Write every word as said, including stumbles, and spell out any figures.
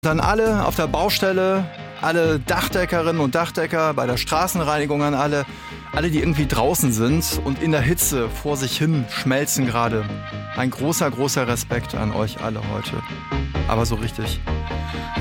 Dann alle auf der Baustelle, alle Dachdeckerinnen und Dachdecker, bei der Straßenreinigung an alle, alle, die irgendwie draußen sind und in der Hitze vor sich hin schmelzen gerade. Ein großer, großer Respekt an euch alle heute. Aber so richtig.